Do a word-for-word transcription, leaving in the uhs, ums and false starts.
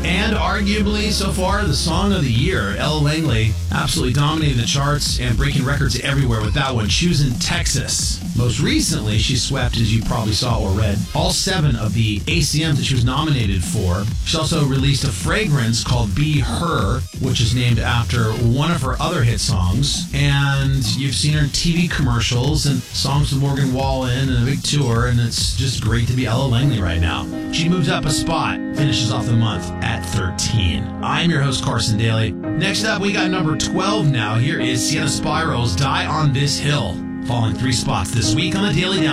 And arguably, so far, the song of the year. Ella Langley absolutely dominating the charts and breaking records everywhere with that one, Choosing Texas. Most recently, she swept, as you probably saw or read, all seven of the A C Ms that she was nominated for. She also released a fragrance called Be Her, which is named after one of her other hit songs. And you've seen her in T V commercials and songs with Morgan Wallen and a big tour, and it's just great to be Ella Langley right now. She moves up a spot, finishes off the month at thirteen. I'm your host, Carson Daly. Next up, we got number twelve now. Here is Sienna Spiral's Die on This Hill, falling three spots this week on the Daily Down.